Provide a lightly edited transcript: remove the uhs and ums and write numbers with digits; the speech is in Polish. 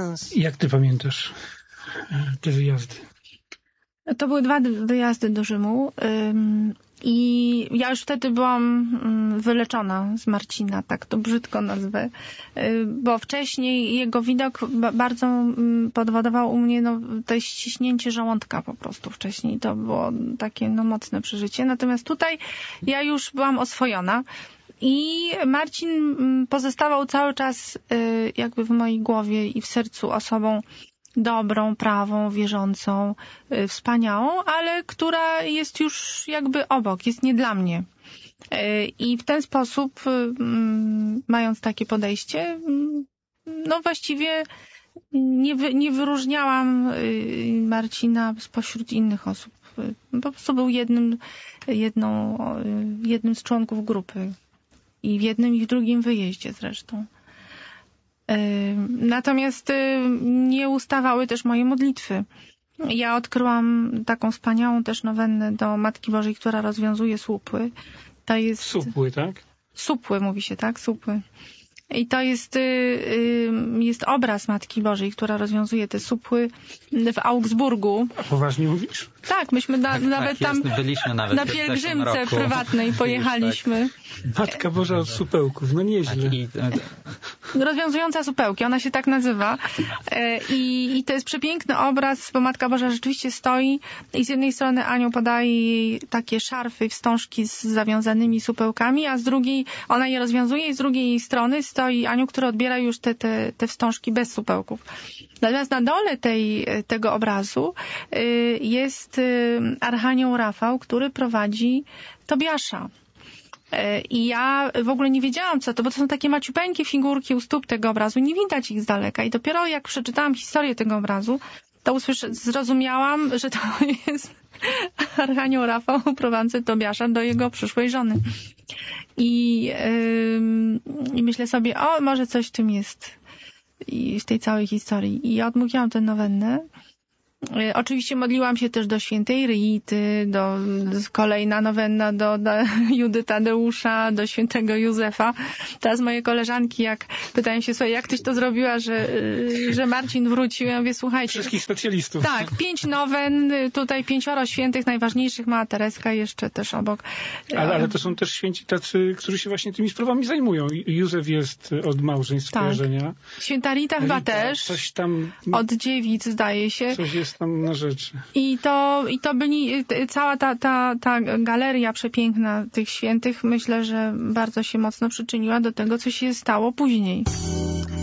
sens. Jak ty pamiętasz te wyjazdy? To były 2 wyjazdy do Rzymu i ja już wtedy byłam wyleczona z Marcina, tak to brzydko nazwę, bo wcześniej jego widok bardzo powodował u mnie to ściśnięcie żołądka po prostu wcześniej. To było takie mocne przeżycie. Natomiast tutaj ja już byłam oswojona i Marcin pozostawał cały czas jakby w mojej głowie i w sercu osobą dobrą, prawą, wierzącą, wspaniałą, ale która jest już jakby obok, jest nie dla mnie. I w ten sposób, mając takie podejście, właściwie nie wyróżniałam Marcina spośród innych osób. Po prostu był jednym z członków grupy. I w jednym i w drugim wyjeździe zresztą. Natomiast nie ustawały też moje modlitwy. Ja odkryłam taką wspaniałą też nowennę do Matki Bożej, która rozwiązuje słupły. To jest... Supły, tak? Supły mówi się, tak? Supły. I to jest obraz Matki Bożej, która rozwiązuje te supły w Augsburgu. A poważnie mówisz? Tak, myśmy nawet tam byliśmy nawet na pielgrzymce prywatnej pojechaliśmy. Matka Boża od supełków, nieźle. Rozwiązująca supełki, ona się tak nazywa. I to jest przepiękny obraz, bo Matka Boża rzeczywiście stoi i z jednej strony anioł podaje jej takie szarfy, wstążki z zawiązanymi supełkami, a z drugiej ona je rozwiązuje i z drugiej strony stoi anioł, który odbiera już te wstążki bez supełków. Natomiast na dole tego obrazu jest archanioł Rafał, który prowadzi Tobiasza. I ja w ogóle nie wiedziałam co to, bo to są takie maciupeńkie figurki u stóp tego obrazu, nie widać ich z daleka. I dopiero jak przeczytałam historię tego obrazu, to zrozumiałam, że to jest archanioł Rafał prowadzący Tobiasza do jego przyszłej żony. I myślę sobie, może coś w tym jest i w tej całej historii. I ja odmówiłam tę nowennę. Oczywiście modliłam się też do świętej Rity, kolejna nowenna do Judy Tadeusza, do świętego Józefa. Teraz moje koleżanki, jak pytają się, słuchaj, jak tyś to zrobiła, że Marcin wrócił? Ja mówię, słuchajcie. Wszystkich specjalistów. Tak, 5 nowen, tutaj 5 świętych, najważniejszych, Mała Tereska jeszcze też obok. Ale to są też święci tacy, którzy się właśnie tymi sprawami zajmują. Józef jest od małżeństw kojarzenia. Święta Rita chyba też. Coś tam. Od dziewic, zdaje się. Coś jest tam na rzeczy. I to byli, cała ta galeria przepiękna tych świętych, myślę, że bardzo się mocno przyczyniła do tego, co się stało później.